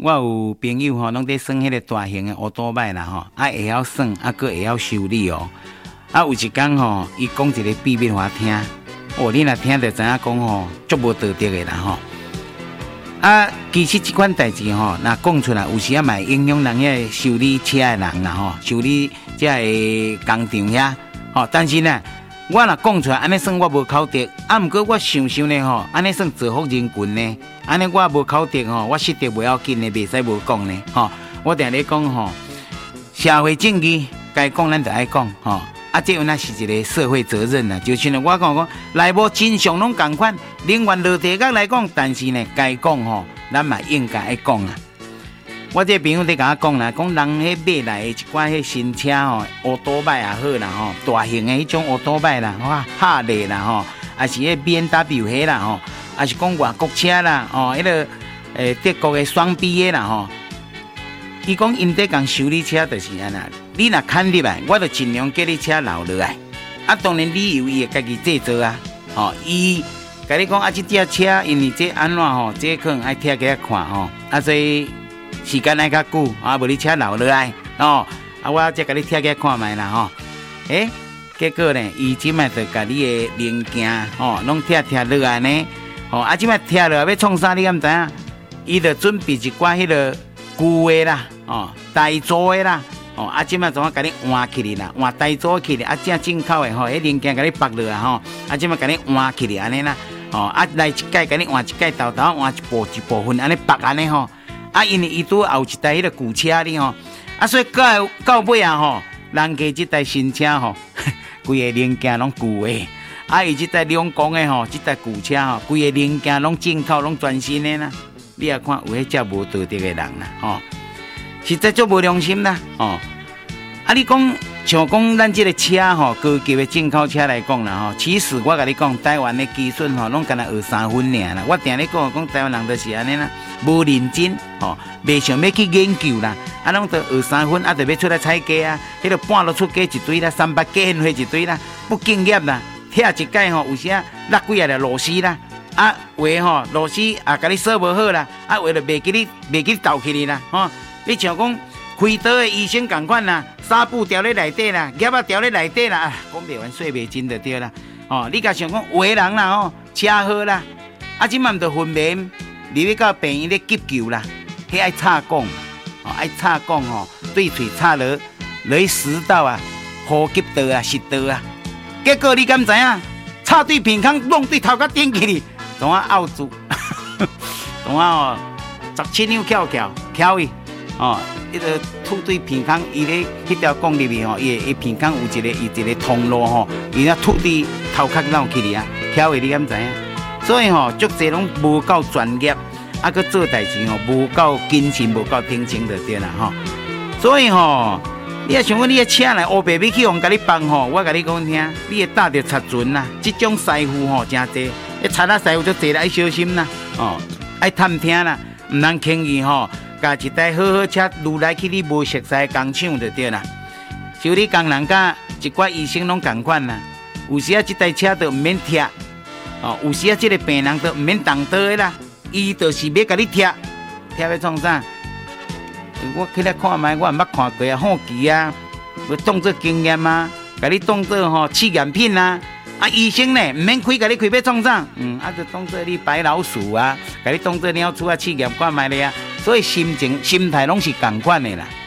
我有朋友吼，拢在算迄个大型的乌多摆啦吼，会晓算，佫会晓修理哦。有一天吼，伊讲一个秘密互我听，你若听就知影讲吼，足无道德的啦吼。其实这款代志吼，若讲出来，有时也嘛影响人遐修理车的人啦吼，修理这个工厂遐吼。但是呢，我若讲出来，安尼算我无口德。毋过我想想呢吼，安尼算造福人群呢。安尼我无口德吼，我失德袂要紧呢，袂使无讲呢吼。我定咧讲吼，社会正义该讲咱就爱讲吼。这有那是一个社会责任啦。就像我讲内部真相拢同款，能源落地角来讲，但是呢，该讲吼，咱嘛应该爱讲啊。我这朋友在甲我讲啦，讲人迄买来一寡迄新车吼，乌多摆也好啦吼，大型的迄种乌多摆啦，哈雷啦吼，还是迄 BMW 迄啦吼，还是讲外国车啦，迄个德国的双 B 的啦吼。伊讲因在讲修理车就是安那，你若看入来，我就尽量叫你车留落来。当然理由伊会家己制作啊，伊甲你讲这架车因为这安怎吼，这可能爱贴给看吼，所以时间爱较久，无你车留落来我再甲你贴给看卖啦吼。结果呢，伊即摆就甲你的零件拢贴落来呢，即摆贴落来要创啥？你敢知影？伊就准备一寡迄个旧的啦。台做的啦，即摆怎啊甲你换起哩啦，换台做起哩，正进口的迄零件甲你绑落啊即摆甲你换起哩安尼啦，来一届甲你换一届，豆换一部分安尼绑安尼吼，因为伊拄后一台迄个旧车哩吼，所以到尾吼，人家即台新车吼，规个零件拢旧的，伊即台两公的吼，即台旧车吼，规个零件拢进口拢全新的啦，你也看有迄只无道德的人啦，实在足无良心啦，你讲像讲咱这个车吼，高级的进口车来讲啦吼，其实我甲你讲，台湾的基准吼，拢敢若学3分尔啦。我定咧讲台湾人就是安尼啦，无认真袂想要去研究啦，拢着学3分，就要出来踩价啊，迄个半路出价一堆啦，300价现花一堆啦，不敬业啦，拆一届吼，有时落几下就螺丝啦，话吼螺丝甲你锁无好啦，话就袂记你倒起你啦，你像讲开刀的医生同款啦，纱布掉咧内底啦，叶掉咧内底啦，讲袂完说袂尽就对啦。你甲想讲有的人啦车祸啦，即满就昏迷，入去到病院咧急救啦，迄爱插管，爱插管对嘴插落去食道呼吸道食道结果你敢知影？插对鼻孔，弄对头壳顶起哩，怎啊拗住？怎啊17扭翘去。迄个吐对鼻孔，伊咧迄条管入面伊鼻孔有一个通路伊那吐对头壳绕起哩翘去你敢知影？所以足侪拢无够专业，佮做代志无够谨慎，无够听清就对啦所以你也想讲你的车来乌白要去互甲你放我甲你讲听，你会搭着擦船啦，这种师傅真侪，擦师傅就侪啦，爱小心啦爱探听啦，唔通轻易甲一台好车撸来去你无熟悉的工厂就对啦。修理工人甲一寡医生拢同款啦。有时这台车就唔免贴，有时这个病人就唔免动刀的啦。伊就是要甲你贴要创啥？我起来看卖，我也捌看过好奇要当做经验甲你当做试验品医生呢唔免甲你开要创啥？就当做你白老鼠甲你当做鸟鼠试验看卖咧所以心态拢是同款的啦。